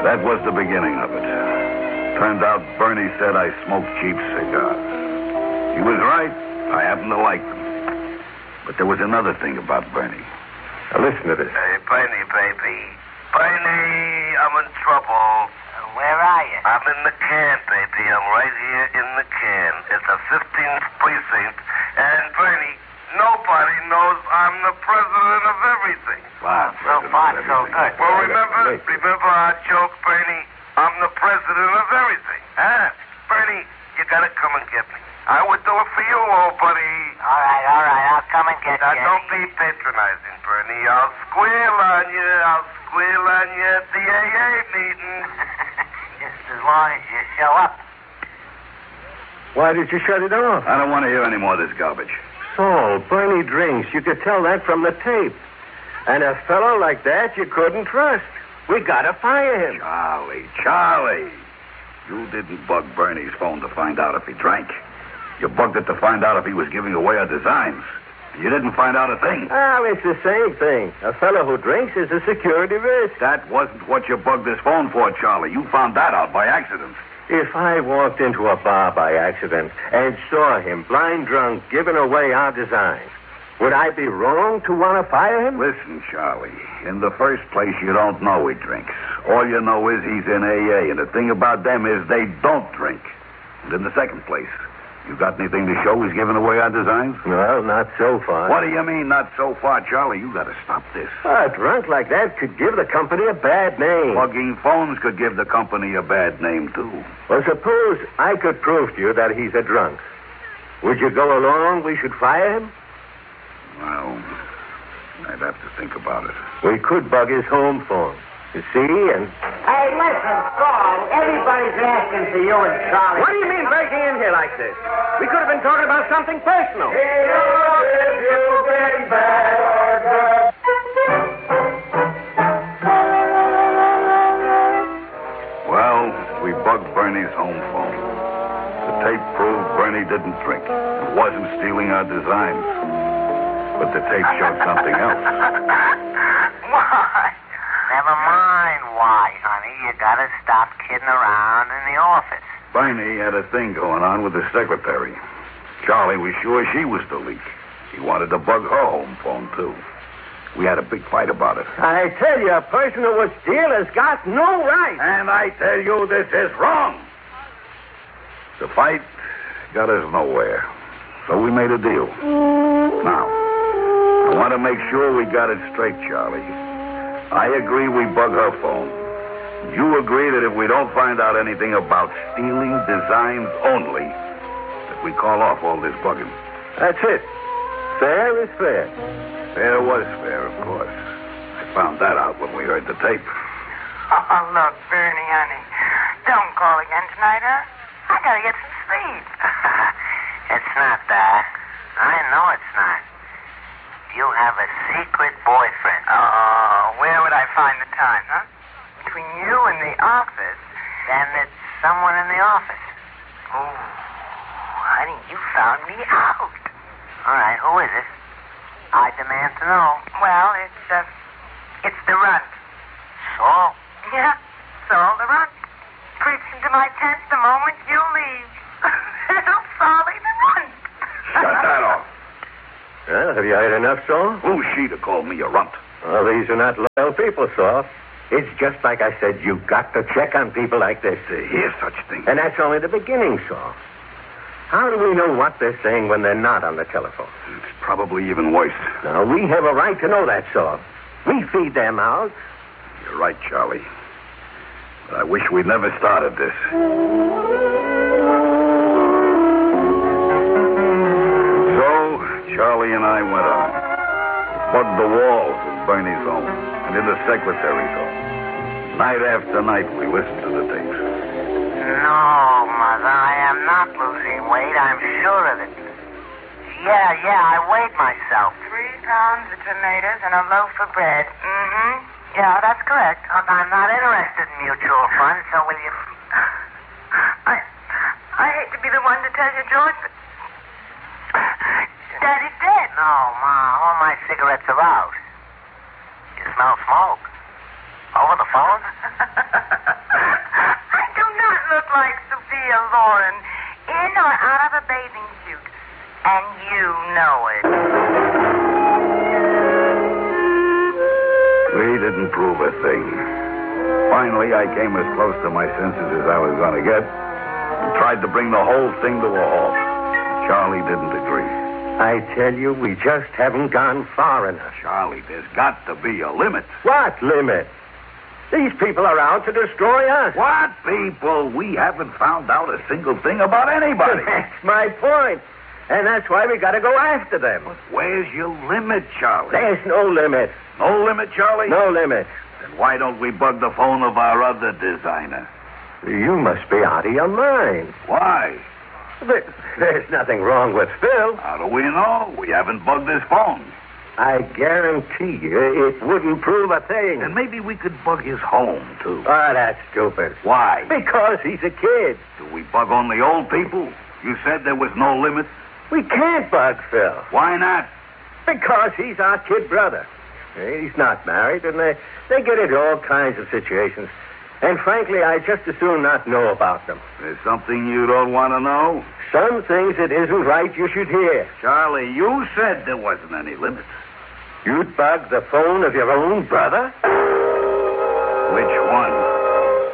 That was the beginning of it. Turned out Bernie said I smoked cheap cigars. He was right. I happened to like them. But there was another thing about Bernie. Now listen to this. Hey, Bernie, baby. Bernie, I'm in trouble. Where are you? I'm in the can, baby. I'm right here in the can. It's the 15th precinct. And, Bernie, nobody knows I'm the president of everything. Wow, So far, so good. Well, remember our joke, Bernie? I'm the president of everything. Huh? Bernie, you gotta come and get me. I would do it for you, old buddy. All right. I'll come and get Now, you. don't be patronizing, Bernie. I'll squeal on you at the AA meeting. Just as long as you show up. Why did you shut it off? I don't want to hear any more of this garbage. Saul, Bernie drinks. You could tell that from the tape. And a fellow like that you couldn't trust. We gotta fire him. Charlie. You didn't bug Bernie's phone to find out if he drank. You bugged it to find out if he was giving away our designs. You didn't find out a thing. Oh, it's the same thing. A fellow who drinks is a security risk. That wasn't what you bugged his phone for, Charlie. You found that out by accident. If I walked into a bar by accident and saw him blind drunk giving away our designs, would I be wrong to want to fire him? Listen, Charlie. In the first place, you don't know he drinks. All you know is he's in AA, and the thing about them is they don't drink. And in the second place, you got anything to show he's giving away our designs? Well, not so far. What do you mean, not so far, Charlie? You got to stop this. A drunk like that could give the company a bad name. Bugging phones could give the company a bad name, too. Well, suppose I could prove to you that he's a drunk. Would you go along? We should fire him? Well, I'd have to think about it. We could bug his home phone. You see, and... Hey, listen, Saul. Everybody's asking for you and Charlie. What do you mean breaking in here like this? We could have been talking about something personal. Well, we bugged Bernie's home phone. The tape proved Bernie didn't drink. He wasn't stealing our designs. But the tape showed something else. Why? Never mind why, honey. You gotta stop kidding around in the office. Bernie had a thing going on with his secretary. Charlie was sure she was the leak. He wanted to bug her home phone, too. We had a big fight about it. I tell you, a person who would steal has got no right. And I tell you, this is wrong. The fight got us nowhere. So we made a deal. Now, I want to make sure we got it straight, Charlie. I agree we bug her phone. You agree that if we don't find out anything about stealing designs only, that we call off all this bugging. That's it. Fair is fair. Fair was fair, of course. I found that out when we heard the tape. Oh, look, Bernie, honey. Don't call again tonight, huh? I gotta get some sleep. It's not that. I know it's not. You have a secret boyfriend. Oh, where would I find the time, huh? Between you and the office. Then it's someone in the office. Oh, honey, you found me out. All right, who is it? I demand to know. Well, it's the runt. Saul? Yeah, Saul the runt. Creeps into my tent the moment you leave. Little Solly the runt. Shut that off. Well, have you had enough, Saul? Who's she to call me a runt? Well, these are not loyal people, Saul. It's just like I said, you've got to check on people like this. To hear such things. And that's only the beginning, Saul. How do we know what they're saying when they're not on the telephone? It's probably even worse. Now, we have a right to know that, Saul. We feed their mouths. You're right, Charlie. But I wish we'd never started this. So, Charlie and I went on. Bugged the walls in Bernie's home and in the secretary's home. Night after night, we listened to the tapes. No, Mother, I am not losing weight. I'm sure of it. Yeah, I weighed myself. 3 pounds of tomatoes and a loaf of bread. Mm-hmm. Yeah, that's correct. Look, I'm not interested in mutual funds, so will you... I hate to be the one to tell you, George, but... Daddy's dead. No, Ma, all my cigarettes are out. You smell smoke. Over the phone? Lauren, in or out of a bathing suit. And you know it. We didn't prove a thing. Finally, I came as close to my senses as I was going to get and tried to bring the whole thing to a halt. Charlie didn't agree. I tell you, we just haven't gone far enough. Charlie, there's got to be a limit. What limit? These people are out to destroy us. What people? We haven't found out a single thing about anybody. That's my point. And that's why we got to go after them. Where's your limit, Charlie? There's no limit. No limit, Charlie? No limit. Then why don't we bug the phone of our other designer? You must be out of your mind. Why? There's nothing wrong with Phil. How do we know? We haven't bugged his phone. I guarantee you it wouldn't prove a thing. And maybe we could bug his home, too. Oh, that's stupid. Why? Because he's a kid. Do we bug only old people? You said there was no limit. We can't bug Phil. Why not? Because he's our kid brother. He's not married, and they get into all kinds of situations. And frankly, I just as soon not know about them. There's something you don't want to know? Some things it isn't right you should hear. Charlie, you said there wasn't any limit. You'd bug the phone of your own brother? Which one?